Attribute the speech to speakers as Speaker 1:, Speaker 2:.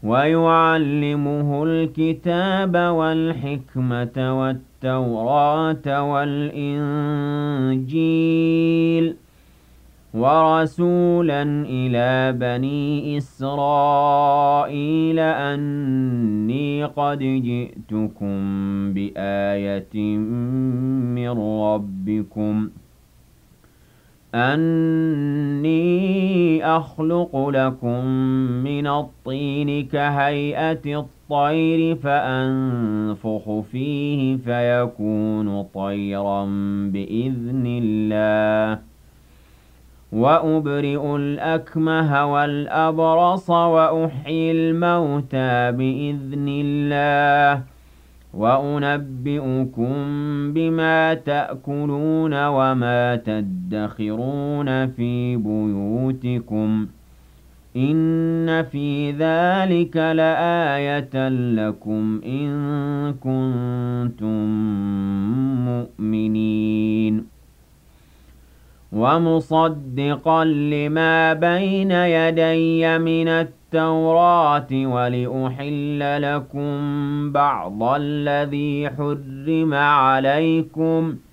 Speaker 1: ويعلمه الكتاب والحكمة والتوراة والإنجيل ورسولا إلى بني إسرائيل أني قد جئتكم بآية من ربكم أني أخلق لكم من الطين كهيئة الطير فأنفخ فيه فيكون طيرا بإذن الله وأبرئ الأكمه والأبرص وأحيي الموتى بإذن الله وأنبئكم بما تأكلون وما تدخرون في بيوتكم إن في ذلك لآية لكم إن كنتم مؤمنين ومصدقا لما بين يدي من التوراة ولأحل لكم بعض الذي حرم عليكم